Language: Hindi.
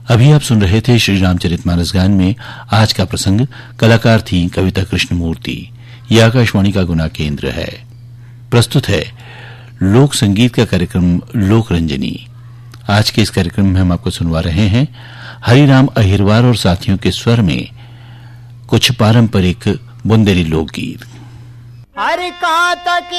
अभी आप सुन रहे थे श्री रामचरितमानस गान में आज का प्रसंग। कलाकार थी कविता कृष्णमूर्ति। यह आकाशवाणी का गुना केंद्र है। प्रस्तुत है लोक संगीत का कार्यक्रम लोक रंजनी। आज के इस कार्यक्रम में हम आपको सुनवा रहे हैं हरिराम अहिरवार और साथियों के स्वर में कुछ पारंपरिक बुंदेली लोकगीत।